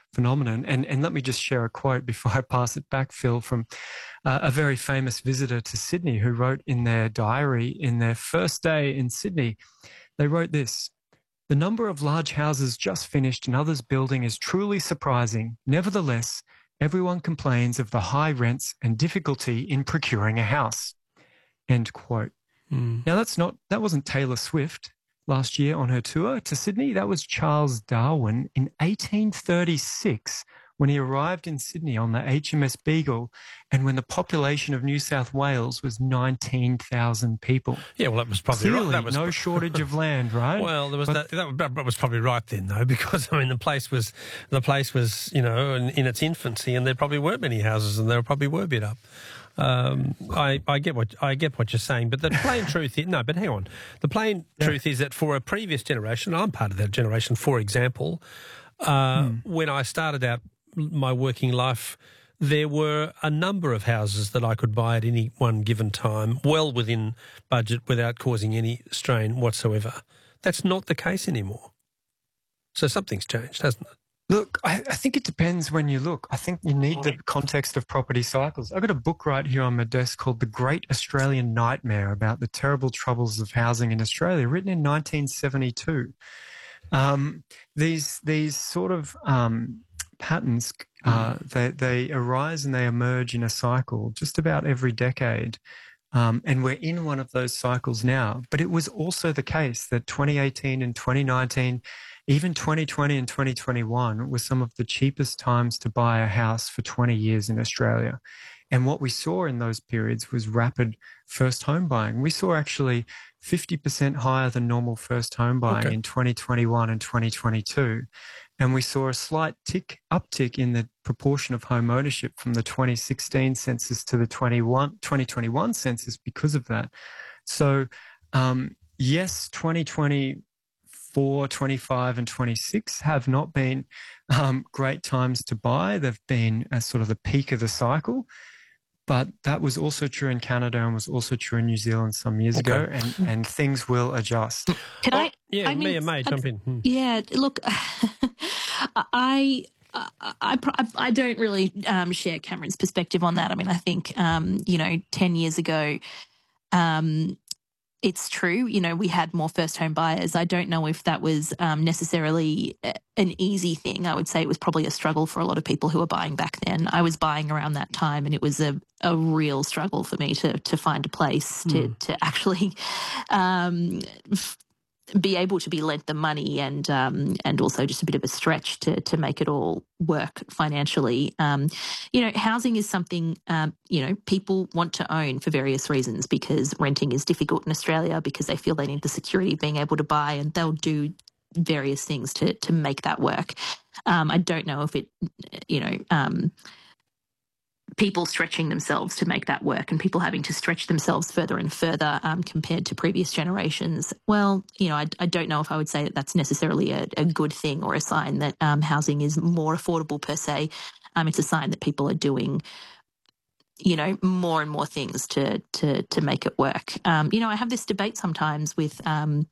phenomenon. And let me just share a quote before I pass it back, Phil, from a very famous visitor to Sydney who wrote in their diary in their first day in Sydney. They wrote this: "The number of large houses just finished and others building is truly surprising. Nevertheless, everyone complains of the high rents and difficulty in procuring a house." End quote. Now, that wasn't Taylor Swift last year on her tour to Sydney. That was Charles Darwin in 1836 when he arrived in Sydney on the HMS Beagle and when the population of New South Wales was 19,000 people. Yeah, well, that was probably Clearly, right. That was no shortage of land, right? Well, that was probably right then, though, because I mean the place was in its infancy, and there probably weren't many houses, and there probably were bit up. I get what you're saying, but the plain truth is no. But hang on, the plain truth is that for a previous generation, I'm part of that generation. For example, when I started out my working life, there were a number of houses that I could buy at any one given time, well within budget, without causing any strain whatsoever. That's not the case anymore. So something's changed, hasn't it? Look, I think it depends when you look. I think you need the context of property cycles. I've got a book right here on my desk called The Great Australian Nightmare about the terrible troubles of housing in Australia, written in 1972. These sort of patterns, they arise and they emerge in a cycle just about every decade. And we're in one of those cycles now. But it was also the case that 2018 and 2019, even 2020 and 2021 were some of the cheapest times to buy a house for 20 years in Australia. And what we saw in those periods was rapid first home buying. We saw actually 50% higher than normal first home buying in 2021 and 2022. And we saw a slight uptick in the proportion of home ownership from the 2016 census to the 2021 census because of that. So, yes, 2024, 25 and 26 have not been great times to buy. They've been at sort of the peak of the cycle. But that was also true in Canada and was also true in New Zealand some years ago, and things will adjust. Can I? Yeah, Mia May, jump in. Yeah, look, I don't really share Cameron's perspective on that. I mean, I think 10 years ago, it's true. We had more first home buyers. I don't know if that was necessarily an easy thing. I would say it was probably a struggle for a lot of people who were buying back then. I was buying around that time, and it was a real struggle for me to find a place to actually be able to be lent the money, and also just a bit of a stretch to make it all work financially. Housing is something, people want to own for various reasons, because renting is difficult in Australia, because they feel they need the security of being able to buy, and they'll do various things to make that work. I don't know if it, people stretching themselves to make that work and people having to stretch themselves further and further compared to previous generations. Well, I don't know if I would say that that's necessarily a good thing or a sign that housing is more affordable per se. It's a sign that people are doing, more and more things to make it work. I have this debate sometimes with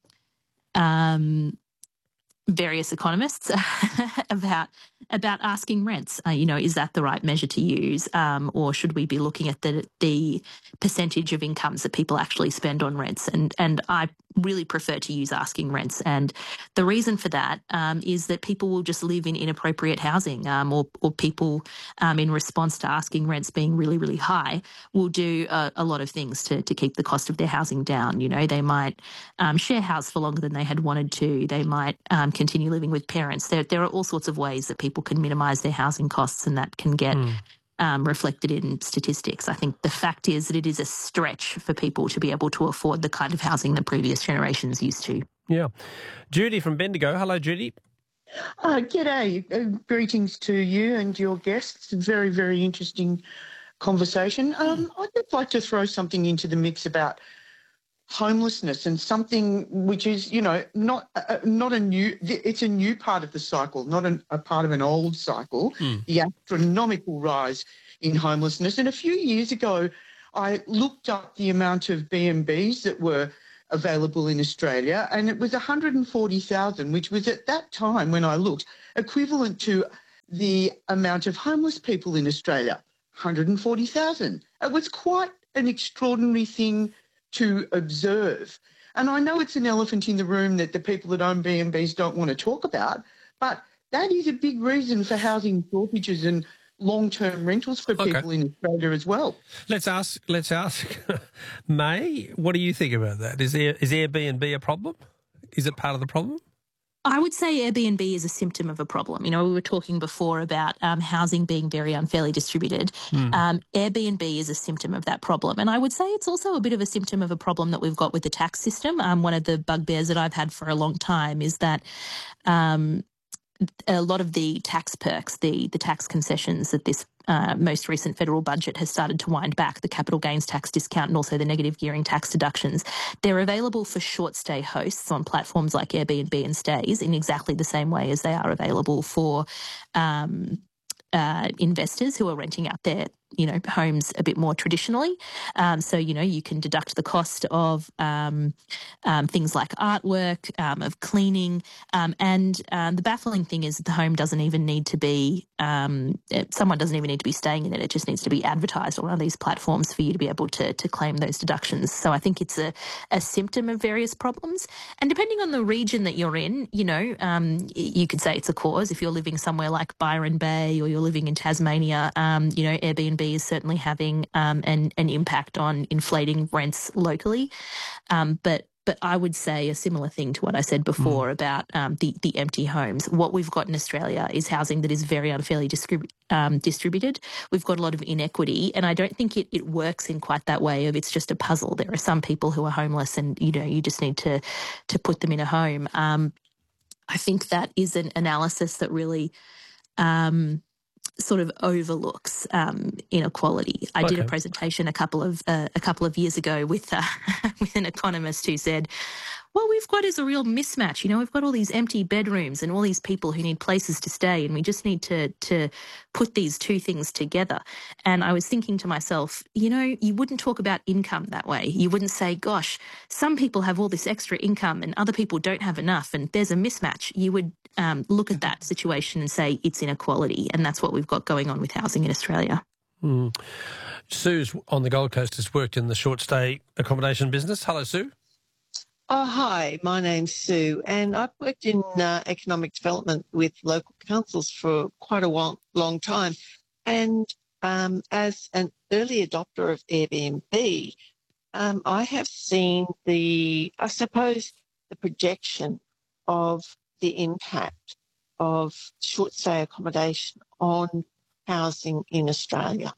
various economists about asking rents. Is that the right measure to use, or should we be looking at the percentage of incomes that people actually spend on rents? And I really prefer to use asking rents, and the reason for that is that people will just live in inappropriate housing, or people in response to asking rents being really, really high will do a lot of things to keep the cost of their housing down. They might share house for longer than they had wanted to. They might continue living with parents. There are all sorts of ways that people can minimise their housing costs, and that can get reflected in statistics. I think the fact is that it is a stretch for people to be able to afford the kind of housing that previous generations used to. Yeah. Judy from Bendigo. Hello, Judy. G'day. Greetings to you and your guests. Very, very interesting conversation. I'd just like to throw something into the mix about homelessness, and something which is, not a new, it's a new part of the cycle, not a part of an old cycle, the astronomical rise in homelessness. And a few years ago, I looked up the amount of B&Bs that were available in Australia, and it was 140,000, which was at that time when I looked equivalent to the amount of homeless people in Australia, 140,000. It was quite an extraordinary thing to observe. And I know it's an elephant in the room that the people that own B&Bs don't want to talk about, but that is a big reason for housing shortages and long-term rentals for people in Australia as well. Let's ask May, what do you think about that? Is Airbnb a problem? Is it part of the problem? I would say Airbnb is a symptom of a problem. You know, we were talking before about housing being very unfairly distributed. Airbnb is a symptom of that problem. And I would say it's also a bit of a symptom of a problem that we've got with the tax system. One of the bugbears that I've had for a long time is that a lot of the tax perks, the tax concessions that this most recent federal budget has started to wind back, the capital gains tax discount and also the negative gearing tax deductions, they're available for short stay hosts on platforms like Airbnb and Stays in exactly the same way as they are available for investors who are renting out their homes a bit more traditionally. So, you can deduct the cost of things like artwork, of cleaning. And the baffling thing is that the home doesn't even need to be, someone doesn't even need to be staying in it. It just needs to be advertised on one of these platforms for you to be able to claim those deductions. So I think it's a symptom of various problems. And depending on the region that you're in, you could say it's a cause. If you're living somewhere like Byron Bay or you're living in Tasmania, Airbnb is certainly having an impact on inflating rents locally. But I would say a similar thing to what I said before about the empty homes. What we've got in Australia is housing that is very unfairly distributed. We've got a lot of inequity, and I don't think it works in quite that way of it's just a puzzle. There are some people who are homeless and, you just need to put them in a home. I think that is an analysis that really sort of overlooks inequality. I did a presentation a couple of years ago with with an economist who said, what we've got is a real mismatch. We've got all these empty bedrooms and all these people who need places to stay, and we just need to put these two things together. And I was thinking to myself, you wouldn't talk about income that way. You wouldn't say, gosh, some people have all this extra income and other people don't have enough, and there's a mismatch. You would look at that situation and say it's inequality, and that's what we've got going on with housing in Australia. Sue's on the Gold Coast has worked in the short stay accommodation business. Hello, Sue. Oh, hi, my name's Sue, and I've worked in economic development with local councils for quite a long time. And as an early adopter of Airbnb, I have seen the projection of the impact of short stay accommodation on housing in Australia.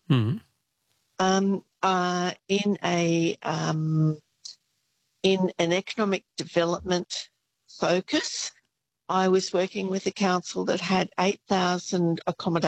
In an economic development focus, I was working with a council that had 8,000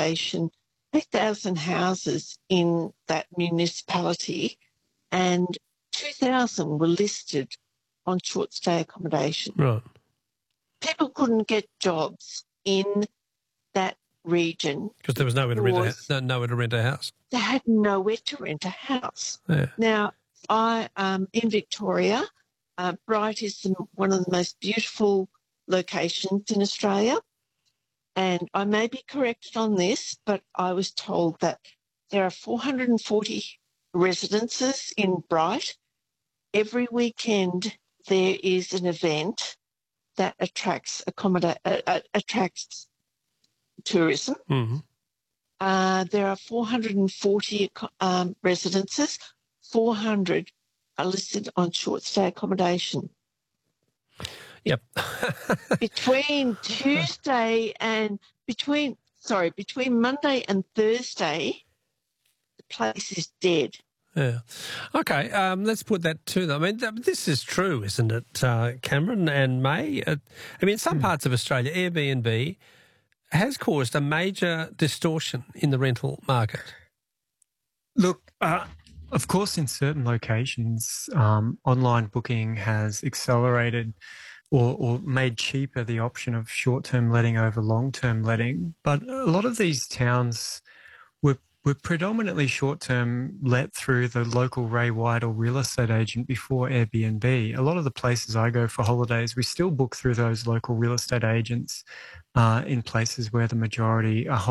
houses in that municipality, and 2,000 were listed on short stay accommodation. Right. People couldn't get jobs in that region because there was nowhere to rent a house. They had nowhere to rent a house. Yeah. Now, in Victoria, Bright is one of the most beautiful locations in Australia. And I may be corrected on this, but I was told that there are 440 residences in Bright. Every weekend there is an event that attracts tourism. There are 440 residences. 400 are listed on short stay accommodation. Yep. between Monday and Thursday, the place is dead. Yeah. Okay, let's put that to them. I mean, this is true, isn't it, Cameron and May? In some parts of Australia, Airbnb has caused a major distortion in the rental market. Look, of course, in certain locations, online booking has accelerated or made cheaper the option of short-term letting over long-term letting. But a lot of these towns were predominantly short-term let through the local Ray White or real estate agent before Airbnb. A lot of the places I go for holidays, we still book through those local real estate agents in places where the majority are